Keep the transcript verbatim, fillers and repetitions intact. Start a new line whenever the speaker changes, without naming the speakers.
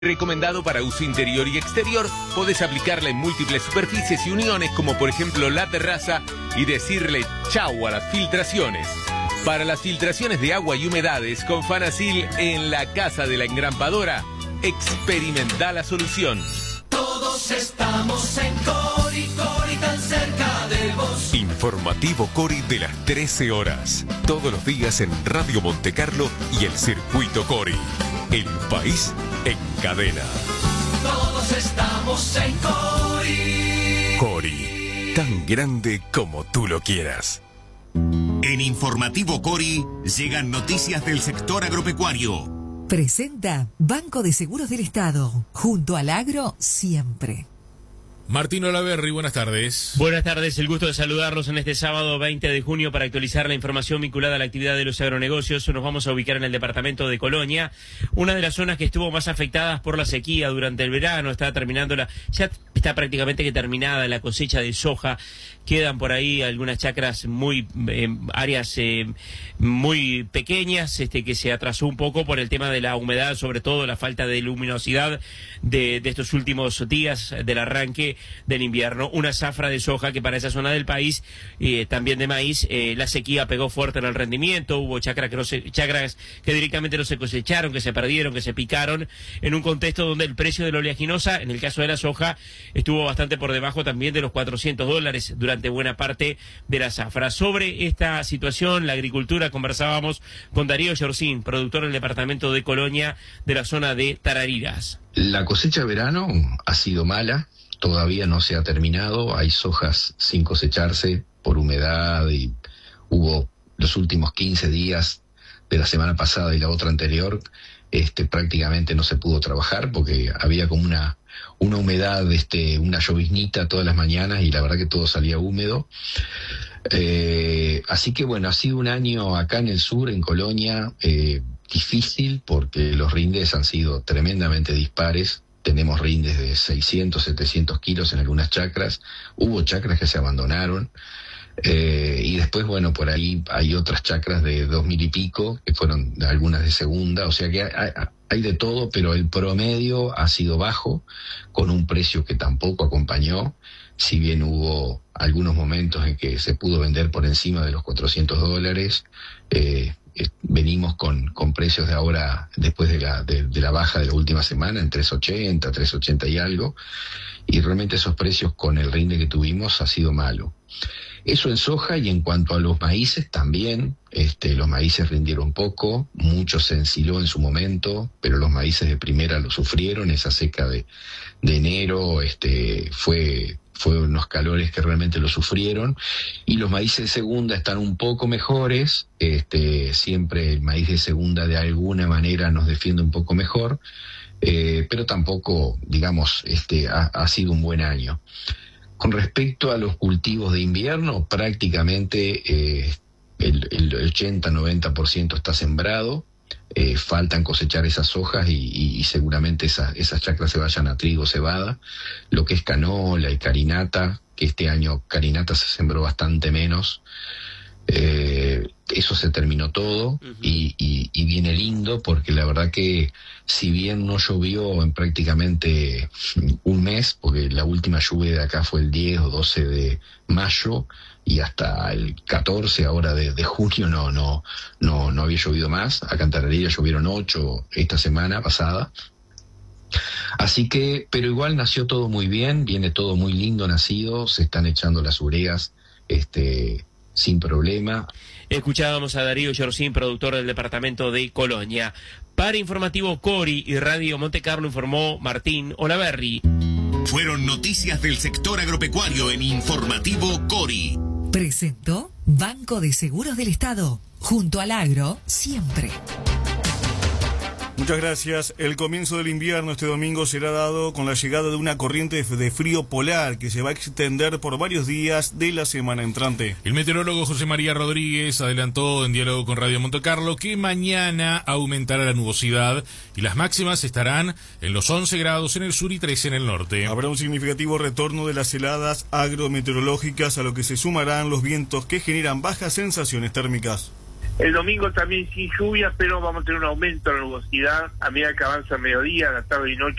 Recomendado para uso interior y exterior, podés aplicarla en múltiples superficies y uniones como por ejemplo la terraza y decirle chau a las filtraciones. Para las filtraciones de agua y humedades con Fanasil en la casa de la engrampadora, experimenta la solución.
Todos estamos en Cori, Cori tan cerca de vos.
Informativo Cori de las trece horas, todos los días en Radio Montecarlo y el Circuito Cori. El país en cadena.
Todos estamos en Cori.
Cori, tan grande como tú lo quieras.
En Informativo Cori llegan noticias del sector agropecuario.
Presenta Banco de Seguros del Estado. Junto al agro, siempre.
Martín Olaverri, buenas tardes.
Buenas tardes, el gusto de saludarlos en este sábado veinte de junio para actualizar la información vinculada a la actividad de los agronegocios. Nos vamos a ubicar en el departamento de Colonia, una de las zonas que estuvo más afectadas por la sequía durante el verano. Está terminando la, ya está prácticamente que terminada la cosecha de soja. Quedan por ahí algunas chacras muy, eh, áreas eh, muy pequeñas, este que se atrasó un poco por el tema de la humedad, sobre todo la falta de luminosidad de, de estos últimos días del arranque del invierno. Una zafra de soja que para esa zona del país, eh, también de maíz, eh, la sequía pegó fuerte en el rendimiento. Hubo chacras que, no se, chacras que directamente no se cosecharon, que se perdieron, que se picaron, en un contexto donde el precio de la oleaginosa, en el caso de la soja, estuvo bastante por debajo también de los cuatrocientos dólares durante buena parte de la zafra. Sobre esta situación, la agricultura, conversábamos con Darío Yorcín, productor del departamento de Colonia, de la zona de Tarariras.
La cosecha de verano ha sido mala. Todavía no se ha terminado, hay sojas sin cosecharse por humedad y hubo los últimos quince días de la semana pasada y la otra anterior, este, prácticamente no se pudo trabajar porque había como una, una humedad, este, una lloviznita todas las mañanas y la verdad que todo salía húmedo. Eh, así que bueno, ha sido un año acá en el sur, en Colonia, eh, difícil porque los rindes han sido tremendamente dispares. Tenemos rindes de seiscientos, setecientos kilos en algunas chacras. Hubo chacras que se abandonaron. Eh, y después, bueno, por ahí hay otras chacras de dos mil y pico, que fueron algunas de segunda. O sea que hay, hay de todo, pero el promedio ha sido bajo, con un precio que tampoco acompañó. Si bien hubo algunos momentos en que se pudo vender por encima de los cuatrocientos dólares, eh, venimos con, con precios de ahora, después de la, de, de la baja de la última semana, en tres ochenta, tres ochenta y algo, y realmente esos precios con el rinde que tuvimos ha sido malo. Eso en soja, y en cuanto a los maíces también, este, los maíces rindieron poco, mucho se ensiló en su momento, pero los maíces de primera lo sufrieron, esa seca de, de enero, este, fue... fue unos calores que realmente lo sufrieron, y los maíces de segunda están un poco mejores. Este, siempre el maíz de segunda de alguna manera nos defiende un poco mejor, eh, pero tampoco, digamos, este, ha, ha sido un buen año. Con respecto a los cultivos de invierno, prácticamente eh, el, el ochenta noventa por ciento está sembrado. Eh, faltan cosechar esas hojas y, y, y seguramente esa, esas chacras se vayan a trigo, cebada. Lo que es canola y carinata, que este año carinata se sembró bastante menos, eh, eso se terminó todo. Uh-huh. y, y, y viene lindo porque la verdad que si bien no llovió en prácticamente un mes, porque la última lluvia de acá fue el diez o doce de mayo, y hasta el catorce ahora de, de junio no no no no había llovido más. Acá en Tarariras llovieron ocho esta semana pasada. Así que, pero igual nació todo muy bien, viene todo muy lindo nacido, se están echando las ureas este sin problema.
Escuchábamos a Darío Yorcín, productor del departamento de Colonia. Para Informativo Cori y Radio Montecarlo informó Martín Olaverri.
Fueron noticias del sector agropecuario en Informativo Cori.
Presentó Banco de Seguros del Estado. Junto al agro, siempre.
Muchas gracias. El comienzo del invierno este domingo será dado con la llegada de una corriente de frío polar que se va a extender por varios días de la semana entrante.
El meteorólogo José María Rodríguez adelantó en diálogo con Radio Montecarlo que mañana aumentará la nubosidad y las máximas estarán en los once grados en el sur y trece en el norte.
Habrá un significativo retorno de las heladas agrometeorológicas, a lo que se sumarán los vientos que generan bajas sensaciones térmicas.
El domingo también sin lluvia, pero vamos a tener un aumento de la nubosidad a medida que avanza el mediodía, la tarde y noche.